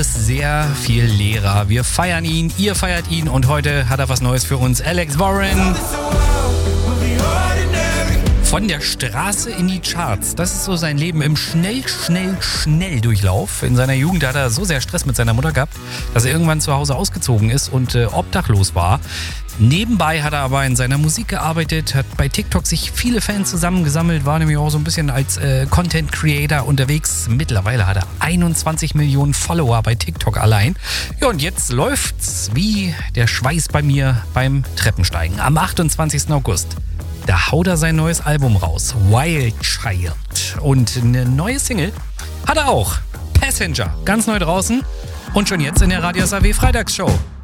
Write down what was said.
alles sehr viel leerer. Wir feiern ihn, ihr feiert ihn und heute hat er was Neues für uns. Alex Warren. Von der Straße in die Charts. Das ist so sein Leben im Schnelldurchlauf. In seiner Jugend hat er so sehr Stress mit seiner Mutter gehabt, dass er irgendwann zu Hause ausgezogen ist und obdachlos war. Nebenbei hat er aber in seiner Musik gearbeitet, hat bei TikTok sich viele Fans zusammengesammelt, war nämlich auch so ein bisschen als Content Creator unterwegs. Mittlerweile hat er 21 Millionen Follower bei TikTok allein. Ja, und jetzt läuft's wie der Schweiß bei mir beim Treppensteigen. Am 28. August. Da haut er sein neues Album raus, Wild Child. Und eine neue Single hat er auch, Passenger, ganz neu draußen und schon jetzt in der Radio SAW Freitagsshow.